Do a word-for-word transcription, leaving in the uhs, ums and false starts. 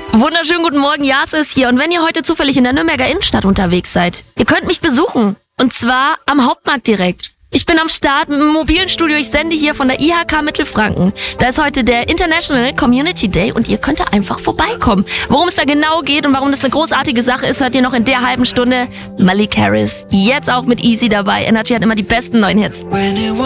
Wunderschönen guten Morgen, Jas ist hier. Und wenn ihr heute zufällig in der Nürnberger Innenstadt unterwegs seid, ihr könnt mich besuchen. Und zwar am Hauptmarkt direkt. Ich bin am Start mit einem mobilen Studio. Ich sende hier von der I H K Mittelfranken. Da ist heute der International Community Day und ihr könnt da einfach vorbeikommen. Worum es da genau geht und warum das eine großartige Sache ist, hört ihr noch in der halben Stunde. Malik Harris, jetzt auch mit Easy dabei. Energy hat immer die besten neuen Hits.